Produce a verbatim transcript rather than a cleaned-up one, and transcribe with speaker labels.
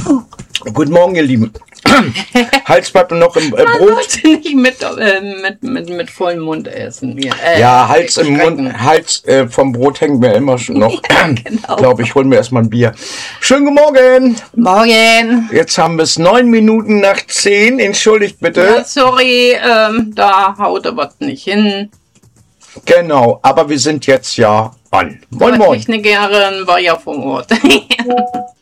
Speaker 1: Guten Morgen, ihr Lieben. Hals bleibt noch im äh,
Speaker 2: Man
Speaker 1: Brot.
Speaker 2: sollte nicht mit, äh, mit, mit, mit vollem Mund essen. Hier. Äh,
Speaker 1: Ja, Hals im
Speaker 2: schrecken.
Speaker 1: Mund, Hals äh, vom Brot hängt mir immer schon noch.
Speaker 2: Ja, genau.
Speaker 1: Ich glaube, ich hole mir erstmal ein Bier. Schönen guten Morgen.
Speaker 2: Morgen.
Speaker 1: Jetzt haben wir es neun Minuten nach zehn. Entschuldigt bitte.
Speaker 2: Ja, sorry, ähm, da haut er was nicht hin.
Speaker 1: Genau, aber wir sind jetzt ja an. Moin,
Speaker 2: Aber
Speaker 1: moin.
Speaker 2: Technikerin war ja vor Ort.